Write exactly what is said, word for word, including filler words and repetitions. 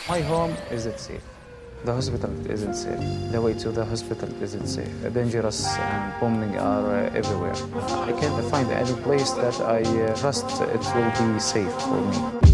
My home isn't safe. The hospital isn't safe. The way to the hospital isn't safe. Dangerous and bombing are uh, everywhere. I can't find any place that I uh, trust it will be safe for me.